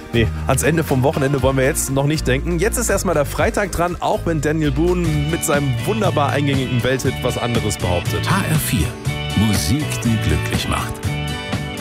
Nee, ans Ende vom Wochenende wollen wir jetzt noch nicht denken. Jetzt ist erstmal der Freitag dran, auch wenn Daniel Boone mit seinem wunderbar eingängigen Welthit was anderes behauptet. HR4, Musik, die glücklich macht.